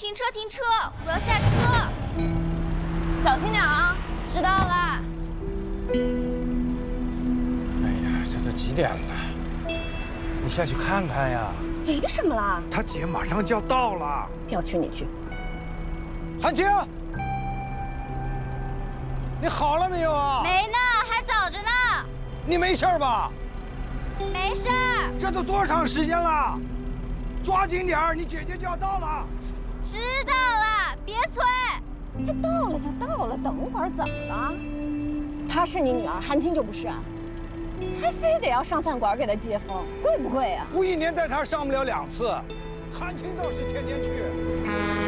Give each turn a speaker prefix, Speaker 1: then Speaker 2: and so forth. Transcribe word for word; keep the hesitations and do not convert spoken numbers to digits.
Speaker 1: 停车停车，我要下车。
Speaker 2: 小心点啊！
Speaker 1: 知道了。
Speaker 3: 哎呀，这都几点了？你下去看看呀。
Speaker 2: 急什么啦？
Speaker 3: 他姐马上就要到了。
Speaker 2: 要去你去。
Speaker 3: 韩青，你好了没有啊？
Speaker 1: 没呢，还早着呢。
Speaker 3: 你没事吧？
Speaker 1: 没事儿。
Speaker 3: 这都多长时间了？抓紧点儿，你姐姐就要到了。
Speaker 1: 知道了，别催。
Speaker 2: 他到了就到了，等会儿怎么了？她是你女儿，韩青就不是啊？还非得要上饭馆给她接风，贵不贵啊？
Speaker 3: 我一年带她上不了两次，韩青倒是天天去。